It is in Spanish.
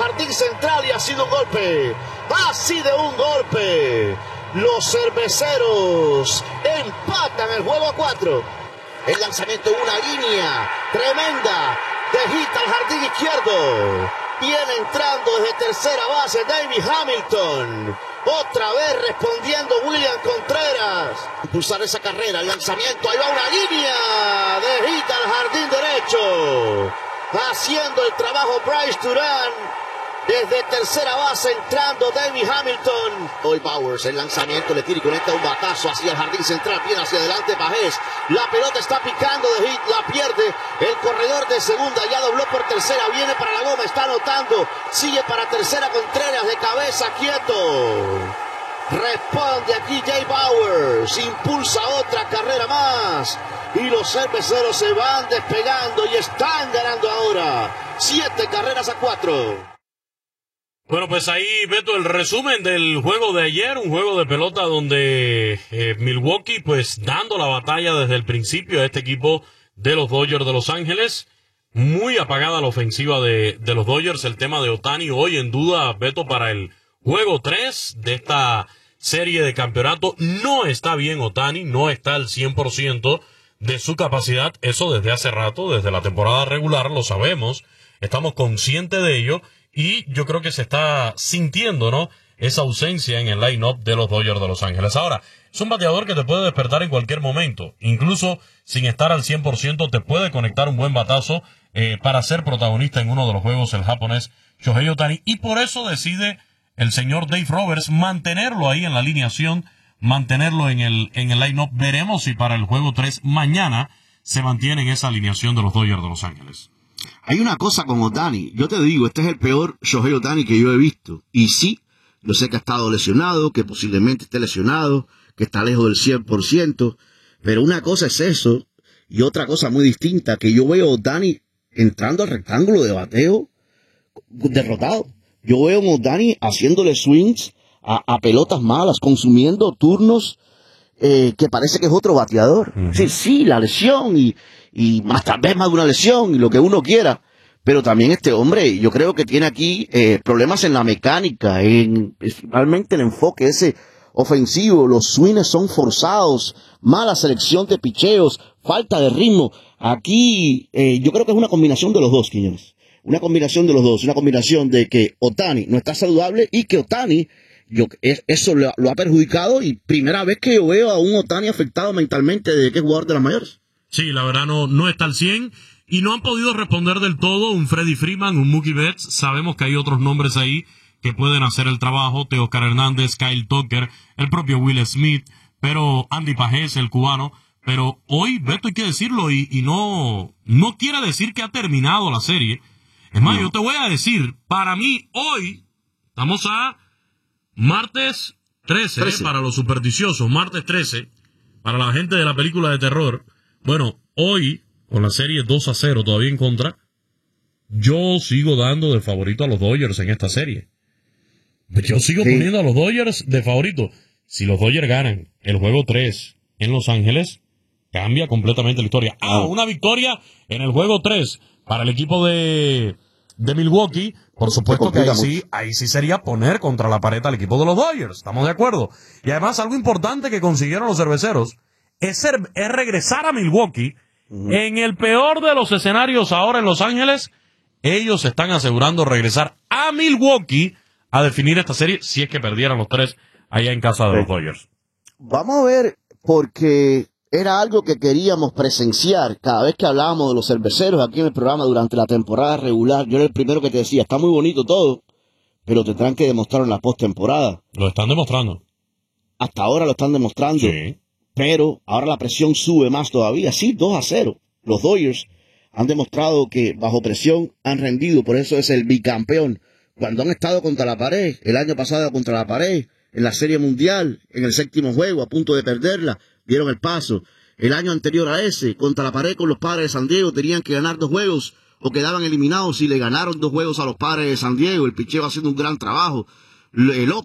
jardín central y ha sido un golpe. Así de un golpe. Los cerveceros empatan el juego a 4. El lanzamiento en una línea tremenda de hit al jardín izquierdo. Viene entrando desde tercera base Davey Hamilton. Otra vez respondiendo William Contreras. Impulsar esa carrera, el lanzamiento. Ahí va una línea de hit al jardín derecho. Haciendo el trabajo Bryce Durán. Desde tercera base entrando Davey Hamilton. Hoy Bowers, el lanzamiento le tira y conecta un batazo hacia el jardín central. Viene hacia adelante Pajés. La pelota está picando de hit, la pierde. El corredor de segunda ya dobló por tercera. Viene para la goma, está anotando. Sigue para tercera Contreras de cabeza, quieto. Responde aquí Jay Bowers. Impulsa otra carrera más. Y los cerveceros se van despegando y están ganando ahora. 7 carreras a 4. Bueno, pues ahí, Beto, el resumen del juego de ayer, un juego de pelota donde Milwaukee, pues, dando la batalla desde el principio a este equipo de los Dodgers de Los Ángeles. Muy apagada la ofensiva de los Dodgers. El tema de Ohtani hoy en duda, Beto, para el juego 3 de esta serie de campeonato. No está bien Ohtani, no está al 100% de su capacidad. Eso desde hace rato, desde la temporada regular, lo sabemos. Estamos conscientes de ello. Y yo creo que se está sintiendo, ¿no?, esa ausencia en el line-up de los Dodgers de Los Ángeles. Ahora, es un bateador que te puede despertar en cualquier momento. Incluso sin estar al 100%, te puede conectar un buen batazo para ser protagonista en uno de los juegos, el japonés Shohei Ohtani. Y por eso decide el señor Dave Roberts mantenerlo ahí en la alineación, mantenerlo en el line-up. Veremos si para el juego 3 mañana se mantiene en esa alineación de los Dodgers de Los Ángeles. Hay una cosa con Ohtani. Yo te digo, este es el peor Shohei Ohtani que yo he visto. Y sí, yo sé que ha estado lesionado, que posiblemente esté lesionado, que está lejos del 100%. Pero una cosa es eso, y otra cosa muy distinta, que yo veo a Ohtani entrando al rectángulo de bateo derrotado. Yo veo a Ohtani haciéndole swings a pelotas malas, consumiendo turnos que parece que es otro bateador. Sí, la lesión y más tal vez más de una lesión y lo que uno quiera, pero también este hombre yo creo que tiene aquí problemas en la mecánica, principalmente el enfoque ese ofensivo, los swings son forzados, mala selección de picheos, falta de ritmo. Aquí yo creo que es una combinación de los dos, Quiñones, una combinación de los dos, una combinación de que Ohtani no está saludable y que Ohtani eso lo ha perjudicado, y primera vez que yo veo a un Ohtani afectado mentalmente desde que es jugador de las mayores. Sí, la verdad no está al 100 y no han podido responder del todo. Un Freddie Freeman, un Mookie Betts, sabemos que hay otros nombres ahí que pueden hacer el trabajo, Teóscar Hernández, Kyle Tucker, el propio Will Smith, pero Andy Pajés, el cubano. Pero hoy, Beto, hay que decirlo, y no quiere decir que ha terminado la serie. Es más, yo te voy a decir, para mí hoy estamos a martes 13. Para los supersticiosos, martes 13, para la gente de la película de terror. Bueno, hoy, con la serie 2-0 todavía en contra, yo sigo dando de favorito a los Dodgers en esta serie. Yo sigo poniendo a los Dodgers de favorito. Si los Dodgers ganan el juego 3 en Los Ángeles, cambia completamente la historia. Una victoria en el juego 3 para el equipo de Milwaukee, por supuesto que ahí sí sería poner contra la pared al equipo de los Dodgers, estamos de acuerdo. Y además algo importante que consiguieron los cerveceros es regresar a Milwaukee. En el peor de los escenarios ahora en Los Ángeles, ellos están asegurando regresar a Milwaukee a definir esta serie si es que perdieran los 3 allá en casa de los Dodgers. Vamos a ver, porque era algo que queríamos presenciar cada vez que hablábamos de los cerveceros aquí en el programa durante la temporada regular. Yo era el primero que te decía, está muy bonito todo, pero tendrán que demostrarlo en la postemporada. Lo están demostrando. Hasta ahora lo están demostrando. Sí. Pero ahora la presión sube más todavía. Sí, 2-0. Los Dodgers han demostrado que bajo presión han rendido, por eso es el bicampeón. Cuando han estado contra la pared, el año pasado contra la pared, en la Serie Mundial, en el 7º juego, a punto de perderla, dieron el paso. El año anterior a ese, contra la pared con los Padres de San Diego, tenían que ganar 2 juegos o quedaban eliminados y le ganaron 2 juegos a los Padres de San Diego. El picheo haciendo un gran trabajo.